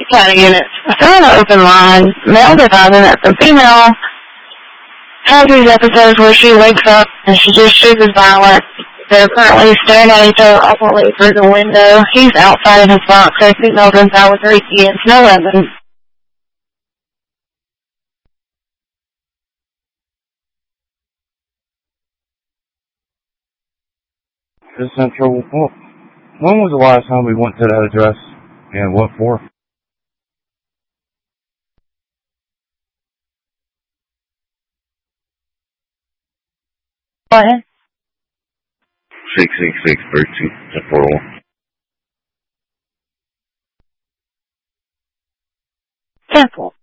county units. They're on an open line. Male advising that the female has these episodes where she wakes up and she just chooses violence. They're currently staring at each other awkwardly through the window. He's outside in his box. There's females inside with 3 kids. No weapons. This Central, well, when was the last time we went to that address and what for? Go ahead. 666-13, Central. Central.